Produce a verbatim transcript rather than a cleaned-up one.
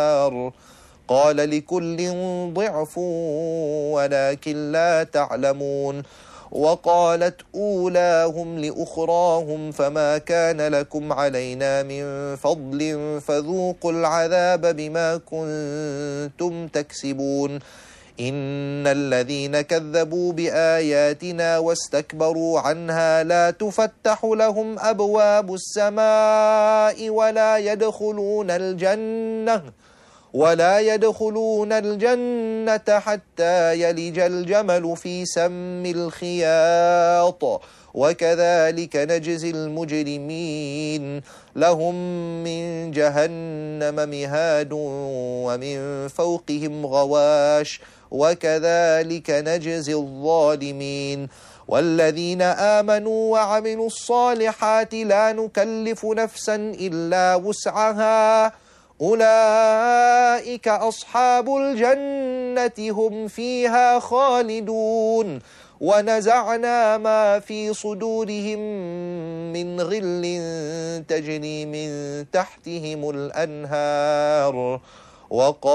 قال لكل ضعف ولكن لا تعلمون. وقالت أولاهم لأخراهم فما كان لكم علينا من فضل فذوقوا العذاب بما كنتم تكسبون. إن الذين كذبوا بآياتنا واستكبروا عنها لا تفتح لهم أبواب السماء ولا يدخلون الجنة ولا يدخلون الجنة حتى يلج الجمل في سم الخياط وكذلك نجزي المجرمين. لهم من جهنم مهاد ومن فوقهم غواش وكذلك نجزي الظالمين. والذين آمنوا وعملوا الصالحات لا نكلف نفسا إلا وسعها أولئك أصحاب الجنة هم فيها خالدون. ونزعنا ما في صدورهم من غل تجري من تحتهم الأنهار.